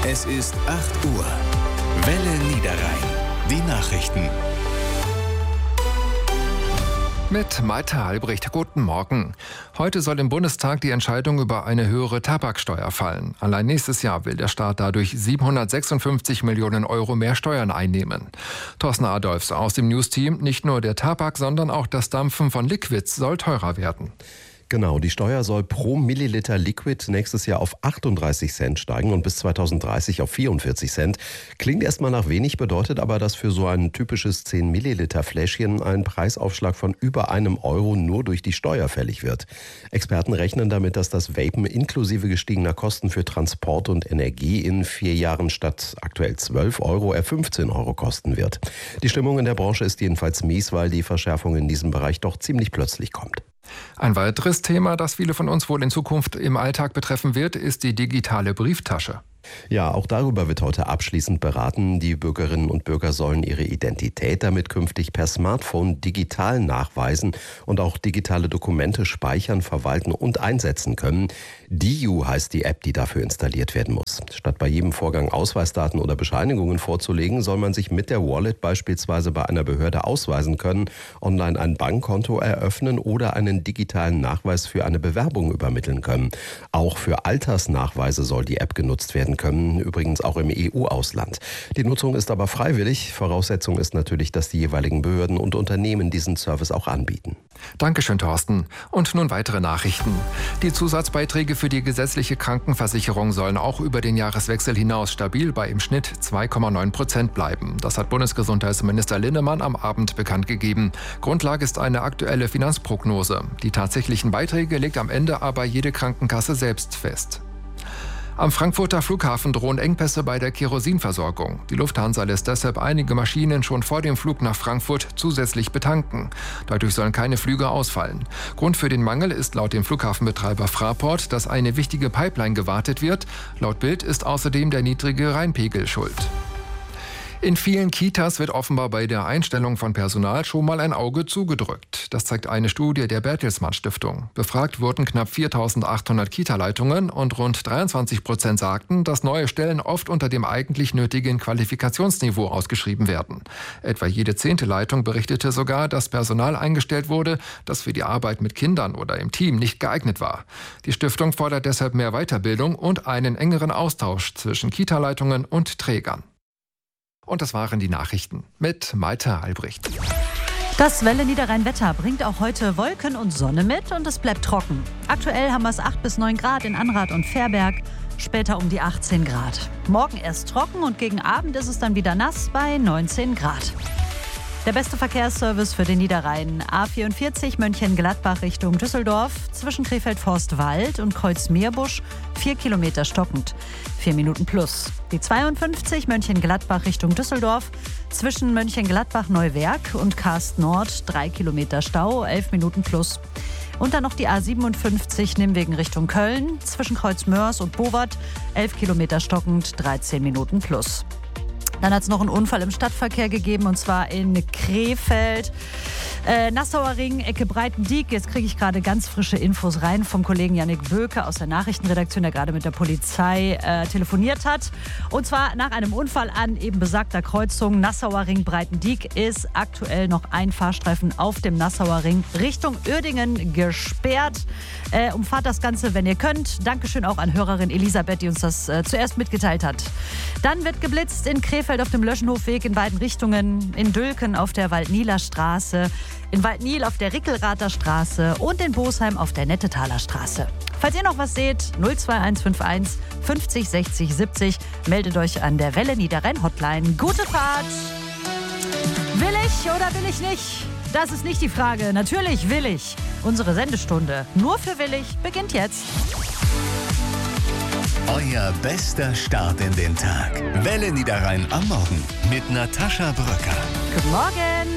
Es ist 8 Uhr. Welle Niederrhein. Die Nachrichten. Mit Malte Albrecht, guten Morgen. Heute soll im Bundestag die Entscheidung über eine höhere Tabaksteuer fallen. Allein nächstes Jahr will der Staat dadurch 756 Millionen Euro mehr Steuern einnehmen. Thorsten Adolfs aus dem News-Team: Nicht nur der Tabak, sondern auch das Dampfen von Liquids soll teurer werden. Genau, die Steuer soll pro Milliliter Liquid nächstes Jahr auf 38 Cent steigen und bis 2030 auf 44 Cent. Klingt erstmal nach wenig, bedeutet aber, dass für so ein typisches 10 Milliliter Fläschchen ein Preisaufschlag von über €1 nur durch die Steuer fällig wird. Experten rechnen damit, dass das Vapen inklusive gestiegener Kosten für Transport und Energie in 4 Jahren statt aktuell €12 eher €15 kosten wird. Die Stimmung in der Branche ist jedenfalls mies, weil die Verschärfung in diesem Bereich doch ziemlich plötzlich kommt. Ein weiteres Thema, das viele von uns wohl in Zukunft im Alltag betreffen wird, ist die digitale Brieftasche. Ja, auch darüber wird heute abschließend beraten. Die Bürgerinnen und Bürger sollen ihre Identität damit künftig per Smartphone digital nachweisen und auch digitale Dokumente speichern, verwalten und einsetzen können. DIU heißt die App, die dafür installiert werden muss. Statt bei jedem Vorgang Ausweisdaten oder Bescheinigungen vorzulegen, soll man sich mit der Wallet beispielsweise bei einer Behörde ausweisen können, online ein Bankkonto eröffnen oder einen digitalen Nachweis für eine Bewerbung übermitteln können. Auch für Altersnachweise soll die App genutzt werden können, übrigens auch im EU-Ausland. Die Nutzung ist aber freiwillig. Voraussetzung ist natürlich, dass die jeweiligen Behörden und Unternehmen diesen Service auch anbieten. Dankeschön, Thorsten. Und nun weitere Nachrichten. Die Zusatzbeiträge für die gesetzliche Krankenversicherung sollen auch über den Jahreswechsel hinaus stabil bei im Schnitt 2,9% bleiben. Das hat Bundesgesundheitsminister Linnemann am Abend bekannt gegeben. Grundlage ist eine aktuelle Finanzprognose. Die tatsächlichen Beiträge legt am Ende aber jede Krankenkasse selbst fest. Am Frankfurter Flughafen drohen Engpässe bei der Kerosinversorgung. Die Lufthansa lässt deshalb einige Maschinen schon vor dem Flug nach Frankfurt zusätzlich betanken. Dadurch sollen keine Flüge ausfallen. Grund für den Mangel ist laut dem Flughafenbetreiber Fraport, dass eine wichtige Pipeline gewartet wird. Laut Bild ist außerdem der niedrige Rheinpegel schuld. In vielen Kitas wird offenbar bei der Einstellung von Personal schon mal ein Auge zugedrückt. Das zeigt eine Studie der Bertelsmann Stiftung. Befragt wurden knapp 4.800 Kita-Leitungen und rund 23% sagten, dass neue Stellen oft unter dem eigentlich nötigen Qualifikationsniveau ausgeschrieben werden. Etwa jede 10. Leitung berichtete sogar, dass Personal eingestellt wurde, das für die Arbeit mit Kindern oder im Team nicht geeignet war. Die Stiftung fordert deshalb mehr Weiterbildung und einen engeren Austausch zwischen Kita-Leitungen und Trägern. Und das waren die Nachrichten mit Malte Albrecht. Das Welle Niederrhein-Wetter bringt auch heute Wolken und Sonne mit und es bleibt trocken. Aktuell haben wir es 8 bis 9 Grad in Anrath und Verberg, später um die 18 Grad. Morgen erst trocken und gegen Abend ist es dann wieder nass bei 19 Grad. Der beste Verkehrsservice für den Niederrhein. A44 Mönchengladbach Richtung Düsseldorf, zwischen Krefeld-Forstwald und Kreuz-Meerbusch, 4 Kilometer stockend, 4 Minuten plus. Die 52 Mönchengladbach Richtung Düsseldorf, zwischen Mönchengladbach-Neuwerk und Karst Nord, 3 Kilometer Stau, 11 Minuten plus. Und dann noch die A57 Nimwegen Richtung Köln, zwischen Kreuzmörs und Bowart, 11 Kilometer stockend, 13 Minuten plus. Dann hat es noch einen Unfall im Stadtverkehr gegeben, und zwar in Krefeld. Nassauer Ring, Ecke Breitendiek. Jetzt kriege ich gerade ganz frische Infos rein vom Kollegen Yannick Böke aus der Nachrichtenredaktion, der gerade mit der Polizei telefoniert hat. Und zwar nach einem Unfall an eben besagter Kreuzung Nassauer Ring Breitendiek ist aktuell noch ein Fahrstreifen auf dem Nassauer Ring Richtung Uerdingen gesperrt. Umfahrt das Ganze, wenn ihr könnt. Dankeschön auch an Hörerin Elisabeth, die uns das zuerst mitgeteilt hat. Dann wird geblitzt in Krefeld auf dem Löschenhofweg in beiden Richtungen, in Dülken auf der Waldnieler Straße, in Waldnil auf der Rickelrather Straße und in Bosheim auf der Nettetaler Straße. Falls ihr noch was seht, 02151 50 60 70, meldet euch an der Welle Niederrhein Hotline. Gute Fahrt! Will ich oder will ich nicht? Das ist nicht die Frage. Natürlich will ich. Unsere Sendestunde nur für Willig beginnt jetzt. Euer bester Start in den Tag. Welle Niederrhein am Morgen mit Natascha Bröcker. Guten Morgen!